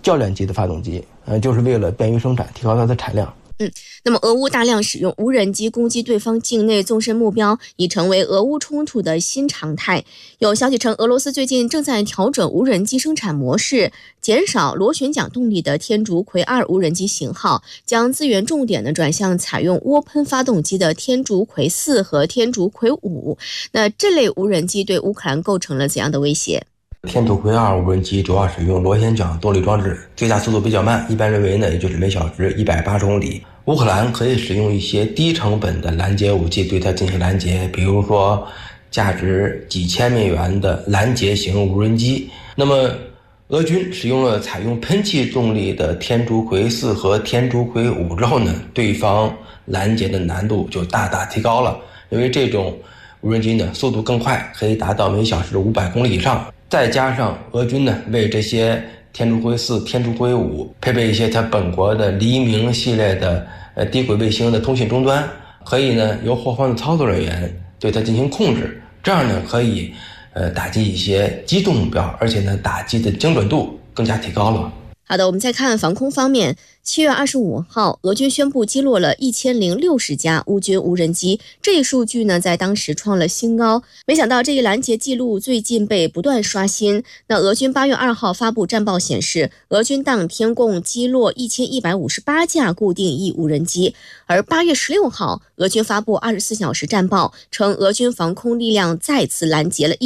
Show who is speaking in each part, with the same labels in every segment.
Speaker 1: 教练级的发动机，就是为了便于生产，提高它的产量。
Speaker 2: 那么俄乌大量使用无人机攻击对方境内纵深目标，已成为俄乌冲突的新常态。有消息称，俄罗斯最近正在调整无人机生产模式，减少螺旋桨动力的天竺葵2无人机型号，将资源重点转向采用涡喷发动机的天竺葵4和天竺葵5。那这类无人机对乌克兰构成了怎样的威胁？
Speaker 1: 天竺葵2无人机主要使用螺旋桨动力装置，最大速度比较慢，一般认为呢也就是每小时180公里。乌克兰可以使用一些低成本的拦截武器对它进行拦截，比如说价值几千美元的拦截型无人机。那么俄军使用了采用喷气动力的天竺葵4和天竺葵5之后呢，对方拦截的难度就大大提高了，因为这种无人机呢速度更快，可以达到每小时500公里以上。再加上俄军呢为这些天竺葵4、天竺葵5配备一些它本国的黎明系列的低轨卫星的通信终端，可以呢由后方的操作人员对它进行控制，这样呢可以打击一些机动目标，而且呢打击的精准度更加提高了。
Speaker 2: 好的，我们再看防空方面。7月25号，俄军宣布击落了1060架乌军无人机，这一数据呢，在当时创了新高。没想到这一拦截记录最近被不断刷新。那俄军8月2号发布战报显示，俄军当天共击落1158架固定翼无人机，而8月16号，俄军发布24小时战报，称俄军防空力量再次拦截了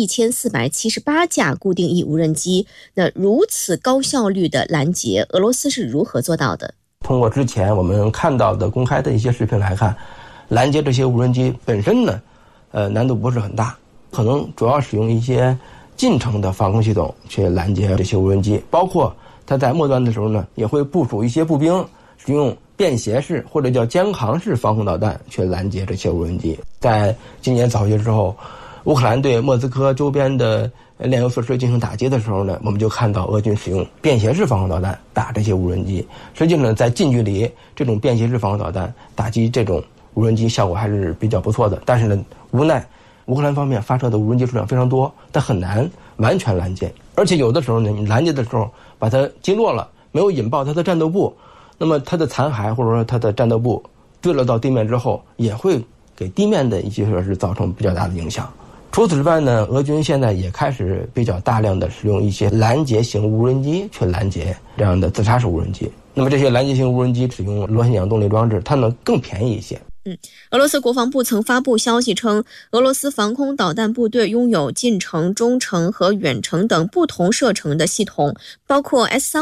Speaker 2: 1478架固定翼无人机。那如此高效率的拦截，俄罗斯是如何做到的？
Speaker 1: 通过之前我们看到的公开的一些视频来看，拦截这些无人机本身呢，难度不是很大，可能主要使用一些近程的防空系统去拦截这些无人机，包括它在末端的时候呢，也会部署一些步兵，使用便携式或者叫肩扛式防空导弹去拦截这些无人机。在今年早些之后，乌克兰对莫斯科周边的炼油设施进行打击的时候呢，我们就看到俄军使用便携式防空导弹打这些无人机。实际上在近距离这种便携式防空导弹打击这种无人机效果还是比较不错的，但是呢，无奈乌克兰方面发射的无人机数量非常多，但很难完全拦截，而且有的时候呢，你拦截的时候把它击落了，没有引爆它的战斗部，那么它的残骸或者说它的战斗部坠落到地面之后，也会给地面的一些设施造成比较大的影响。除此之外呢，俄军现在也开始比较大量的使用一些拦截型无人机去拦截这样的自杀式无人机。那么这些拦截型无人机使用螺旋桨动力装置，它呢更便宜一些。
Speaker 2: 俄罗斯国防部曾发布消息称，俄罗斯防空导弹部队拥有近程、中程和远程等不同射程的系统，包括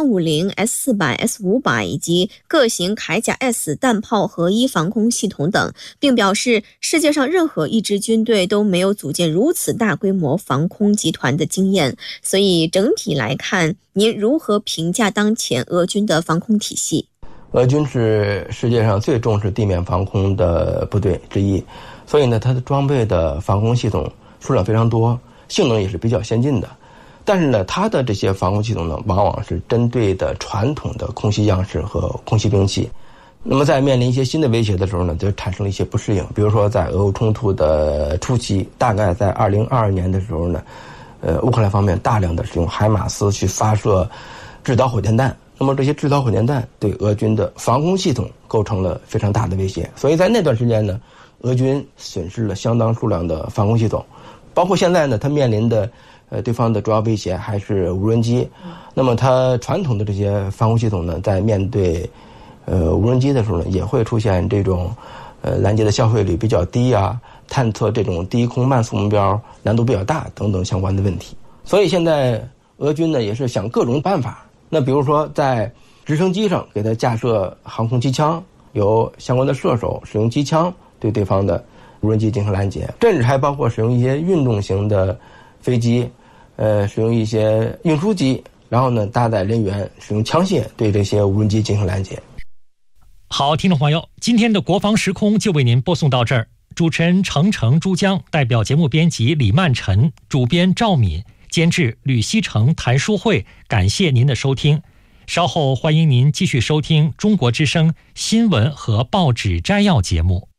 Speaker 2: S350、S400、S500 以及各型铠甲 S 弹炮合一防空系统等，并表示世界上任何一支军队都没有组建如此大规模防空集团的经验。所以整体来看，您如何评价当前俄军的防空体系？
Speaker 1: 俄军是世界上最重视地面防空的部队之一，所以呢，它的装备的防空系统数量非常多，性能也是比较先进的。但是呢，它的这些防空系统呢，往往是针对的传统的空袭样式和空袭兵器。那么在面临一些新的威胁的时候呢，就产生了一些不适应。比如说在俄乌冲突的初期，大概在2022年的时候呢，乌克兰方面大量的使用海马斯去发射制导火箭弹。那么这些制导火箭弹对俄军的防空系统构成了非常大的威胁，所以在那段时间呢，俄军损失了相当数量的防空系统，包括现在呢，它面临的对方的主要威胁还是无人机。那么它传统的这些防空系统呢，在面对无人机的时候呢，也会出现这种拦截的效费率比较低啊，探测这种低空慢速目标难度比较大等等相关的问题。所以现在俄军呢也是想各种办法。那比如说在直升机上给它架设航空机枪，有相关的射手使用机枪对对方的无人机进行拦截，甚至还包括使用一些运动型的飞机，使用一些运输机，然后呢搭载人员使用枪械对这些无人机进行拦截。
Speaker 3: 好，听众朋友，今天的国防时空就为您播送到这儿。主持人程程珠江，代表节目编辑李曼晨，主编赵敏，监制吕希成、谭书慧，感谢您的收听。稍后欢迎您继续收听中国之声新闻和报纸摘要节目。